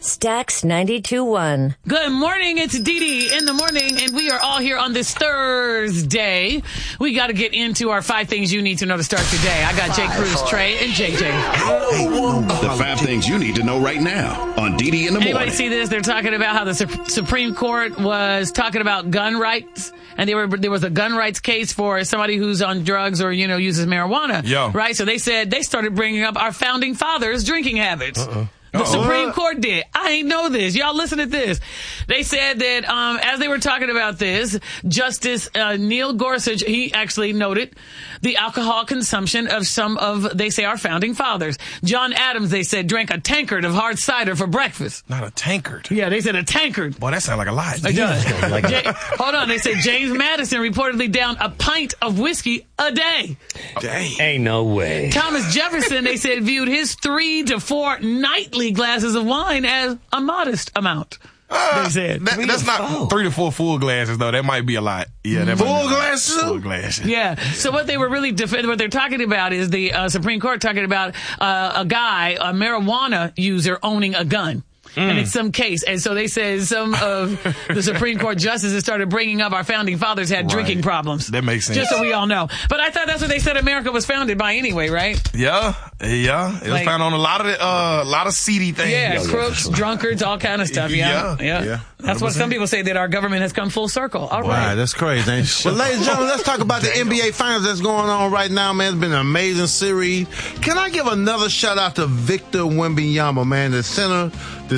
Stax 92.1. Good morning. It's Dee Dee in the morning, and we are all here on this Thursday. We got to get into our 5 things you need to know to start your day. I got Jay Cruz, Trey, and JJ. The 5 things you need to know right now on Dee Dee in the morning. Anybody see this? They're talking about how the Supreme Court was talking about gun rights, and there was a gun rights case for somebody who's on drugs or, uses marijuana. Yeah. Right? So they said they started bringing up our founding fathers' drinking habits. The Supreme Court did. I ain't know this. Y'all listen to this. They said that as they were talking about this, Justice Neil Gorsuch, he actually noted the alcohol consumption of some of, they say, our founding fathers. John Adams, they said, drank a tankard of hard cider for breakfast. Not a tankard. Yeah, they said a tankard. Boy, that sounds like a lot. It does. Hold on. They said James Madison reportedly down a pint of whiskey a day. Dang. Ain't no way. Thomas Jefferson, they said, viewed his 3 to 4 nightly glasses of wine as a modest amount. They said. That's not 3 to 4 full glasses, though. That might be a lot. Yeah, that Full glasses? Full glasses. Yeah. So what they were really what they're talking about is the Supreme Court talking about a guy, a marijuana user, owning a gun. And it's some case. And so they said some of the Supreme Court justices started bringing up our founding fathers had drinking problems. That makes sense. Just so we all know. But I thought that's what they said America was founded by anyway, right? Yeah. It was found on a lot of seedy things. Yeah, crooks, drunkards, all kind of stuff. Yeah. That's what some people say, that our government has come full circle. All right. Wow, that's crazy. Well, ladies and gentlemen, let's talk about the NBA Finals that's going on right now, man. It's been an amazing series. Can I give another shout out to Victor Wembanyama, man, the center, the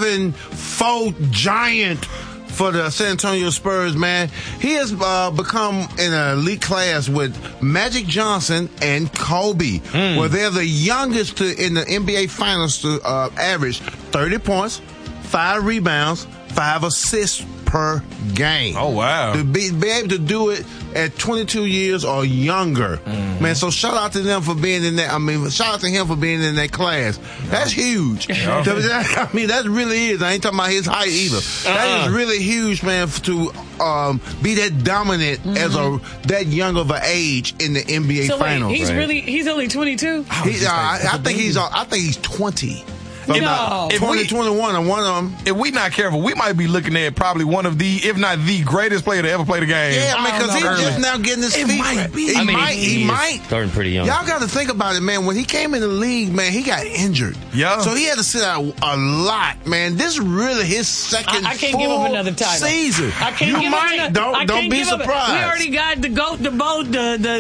7'4" giant for the San Antonio Spurs, man. He has become in an elite class with Magic Johnson and Kobe, where they're the youngest in the NBA Finals to average 30 points, 5 rebounds, 5 assists per game. Oh, wow. To be able to do it at 22 years or younger. Man, so shout out to them for being in that. Shout out to him for being in that class. That's huge. That really is. I ain't talking about his height either. That is really huge, man, to be that dominant as that young of an age in the NBA Finals. He's only 22? I think he's 20. No. 2021 on one of them. If we not careful, we might be looking at probably one of the, if not the greatest player to ever play the game. Yeah, because he's just now getting his feet. Might be. He might. Starting pretty young. Y'all got to think about it, man. When he came in the league, man, he got injured. Yeah. So he had to sit out a lot, man. This is really his second I can't give up another title. Season. I can't give up another. Don't be surprised. We already got the GOAT, the BOAT,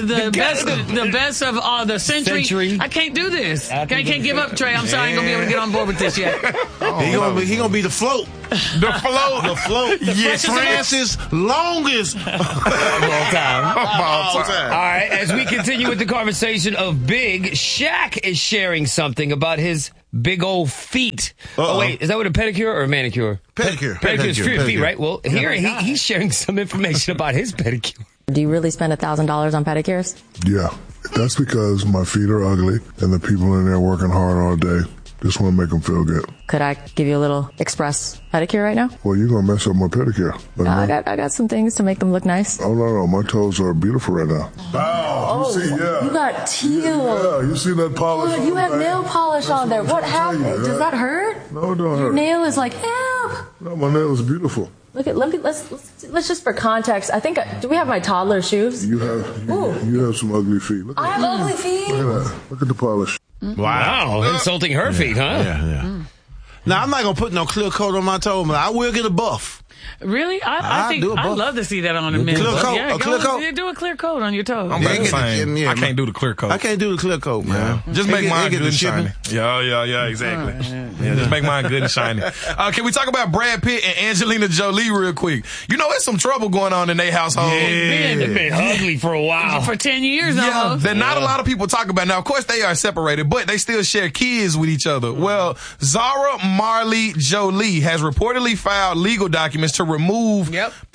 the best of the century. I can't do this. I can't give up, Trey. I'm sorry, I ain't going to be able to get on board with this yet. He gonna be the float. The float. Yes, Francis' longest of all time. All right, as we continue with the conversation of big, Shaq is sharing something about his big old feet. Oh, wait, is that what a pedicure or a manicure? Pedicure. Feet, right? Well, here he's sharing some information about his pedicure. Do you really spend $1,000 on pedicures? Yeah, that's because my feet are ugly and the people in there working hard all day. Just want to make them feel good. Could I give you a little express pedicure right now? Well, you're going to mess up my pedicure. I got some things to make them look nice. Oh, no. My toes are beautiful right now. Oh, you see, you got teal. Yeah, you see that polish? Oh, you have nail polish on there. What happened? Does that hurt? No, it don't hurt. Your nail is like, ew. No, my nail is beautiful. Let's just for context. I think, do we have my toddler shoes? You have some ugly feet. I have ugly feet? Look at that. Look at the polish. Wow, insulting her feet, huh? Yeah. Now, I'm not going to put no clear coat on my toe, but I will get a buff. Really? I think I'd love to see that on the men. Clear coat? Yeah, a clear coat? Do a clear coat on your toes. I'm about the same. I can't do the clear coat. I can't do the clear coat, man. Just make mine good and shiny. Yeah, exactly. Just make mine good and shiny. Can we talk about Brad Pitt and Angelina Jolie real quick? There's some trouble going on in their household. They've been ugly for a while. For 10 years now. Yeah, that not a lot of people talk about. Now, of course, they are separated, but they still share kids with each other. Well, Zara Marley Jolie has reportedly filed legal documents to remove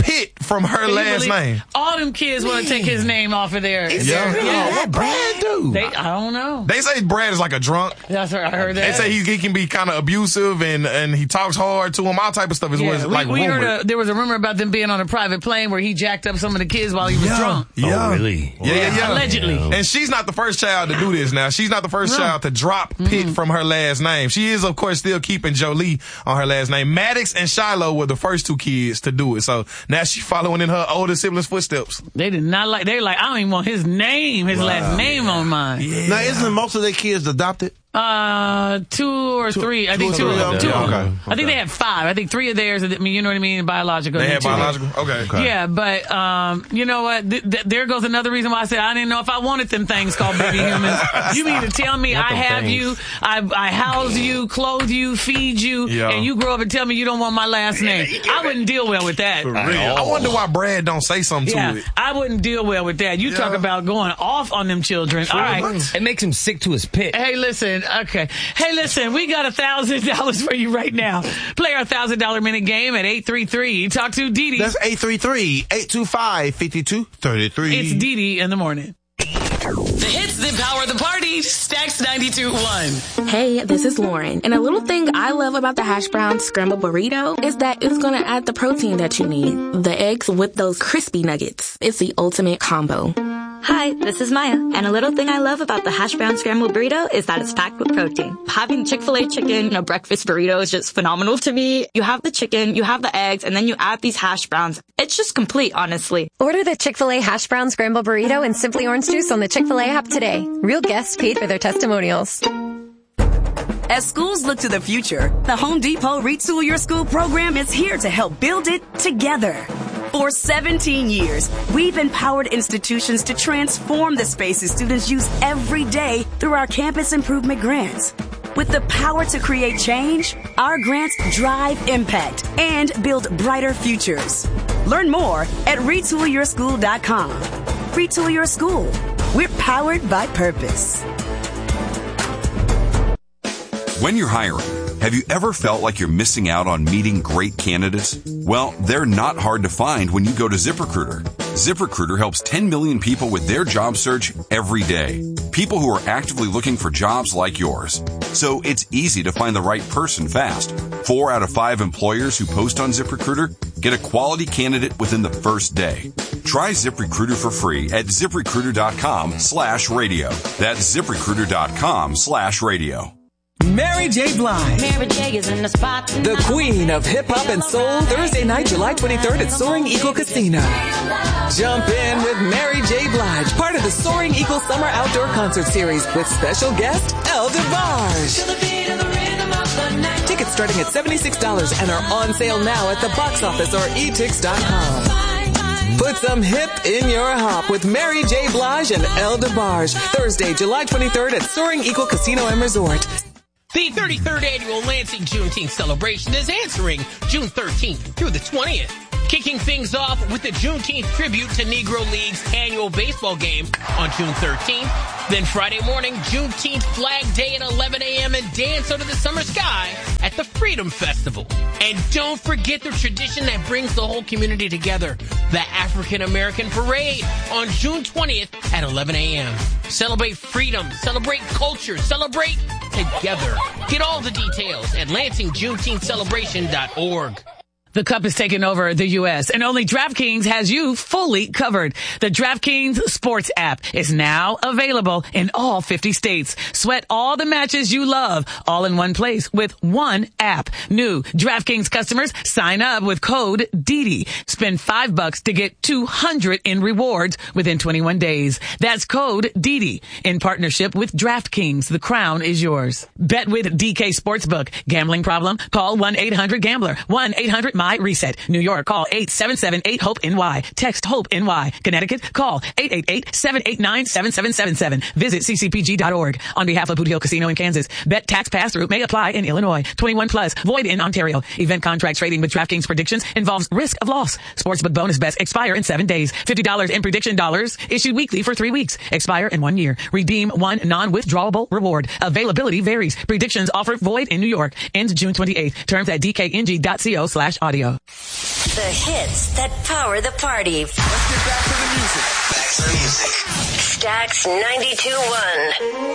Pitt from her last name. All them kids want to take his name off of there. Yeah. What Brad do? I don't know. They say Brad is like a drunk. That's right. I heard that. They say he can be kind of abusive and he talks hard to him. All type of stuff is what's like we rumored. heard there was a rumor about them being on a private plane where he jacked up some of the kids while he was drunk. Yeah. Oh, really? Yeah. Allegedly. And she's not the first child to do this now. She's not the first child to drop Pitt from her last name. She is, of course, still keeping Jolie on her last name. Maddox and Shiloh were the first two kids to do it. So now she's following in her older siblings' footsteps. They did not like, they're like, I don't even want his last name on mine. Yeah. Now, isn't most of their kids adopted? 2 or 3. I think 2 of them. Okay. I think they had 5. I think 3 of theirs, you know what I mean, biological. They had biological? Okay. Yeah, but you know what? There goes another reason why I said I didn't know if I wanted them things called baby humans. You mean to tell me I have you, I house you, clothe you, feed you, and you grow up and tell me you don't want my last name? I wouldn't deal well with that. For real. I wonder why Brad don't say something to it. I wouldn't deal well with that. You talk about going off on them children. All right. It makes him sick to his pit. Hey, listen. Okay. Hey, listen, we got $1,000 for you right now. Play our $1,000 minute game at 833. Talk to Dee Dee. That's 833-825-5233. It's Dee Dee in the morning. The hits that power the party. Stacks 92.1. Hey, this is Lauren. And a little thing I love about the hash brown scrambled burrito is that it's going to add the protein that you need. The eggs with those crispy nuggets. It's the ultimate combo. Hi, this is Maya, and a little thing I love about the hash brown scrambled burrito is that it's packed with protein. Having Chick-fil-A chicken in a breakfast burrito is just phenomenal to me. You have the chicken, you have the eggs, and then you add these hash browns. It's just complete, honestly. Order the Chick-fil-A hash brown scrambled burrito and Simply Orange Juice on the Chick-fil-A app today. Real guests paid for their testimonials. As schools look to the future, the Home Depot Retool Your School program is here to help build it together. For 17 years, we've empowered institutions to transform the spaces students use every day through our campus improvement grants. With the power to create change, our grants drive impact and build brighter futures. Learn more at retoolyourschool.com. Retool Your School. We're powered by purpose. When you're hiring, have you ever felt like you're missing out on meeting great candidates? Well, they're not hard to find when you go to ZipRecruiter. ZipRecruiter helps 10 million people with their job search every day. People who are actively looking for jobs like yours. So it's easy to find the right person fast. 4 out of 5 employers who post on ZipRecruiter get a quality candidate within the first day. Try ZipRecruiter for free at ZipRecruiter.com/radio. That's ZipRecruiter.com/radio. Mary J. Blige. Mary J. is in the spot tonight. The queen of hip-hop and soul, Thursday night, July 23rd at Soaring Eagle Casino. Jump in with Mary J. Blige, part of the Soaring Eagle Summer Outdoor Concert Series with special guest, El DeBarge. Tickets starting at $76 and are on sale now at the box office or etix.com. Put some hip in your hop with Mary J. Blige and El DeBarge. Thursday, July 23rd at Soaring Eagle Casino and Resort. The 33rd annual Lansing Juneteenth celebration is answering June 13th through the 20th. Kicking things off with the Juneteenth tribute to Negro League's annual baseball game on June 13th. Then Friday morning, Juneteenth Flag Day at 11 a.m. and dance under the summer sky at the Freedom Festival. And don't forget the tradition that brings the whole community together, the African American Parade on June 20th at 11 a.m. Celebrate freedom, celebrate culture, celebrate together. Get all the details at LansingJuneteenthCelebration.org. The Cup is taking over the U.S., and only DraftKings has you fully covered. The DraftKings Sports app is now available in all 50 states. Sweat all the matches you love, all in one place with one app. New DraftKings customers sign up with code DDD. Spend $5 to get $200 in rewards within 21 days. That's code DDD in partnership with DraftKings. The crown is yours. Bet with DK Sportsbook. Gambling problem? Call 1-800-GAMBLER. 1-800-MY-RESET. New York, call 877-8-HOPE-NY. Text HOPE-NY. Connecticut, call 888-789-7777. Visit ccpg.org. On behalf of Boot Hill Casino in Kansas, bet tax pass-through may apply in Illinois. 21 plus, void in Ontario. Event contract trading with DraftKings predictions involves risk of loss. Sportsbook bonus bets expire in 7 days. $50 in prediction dollars issued weekly for 3 weeks. Expire in 1 year. Redeem one non-withdrawable reward. Availability varies. Predictions offered void in New York. Ends June 28th. Terms at dkng.co/audio. audio. The hits that power the party. Let's get back to the music. Back to the music. Stax 92.1.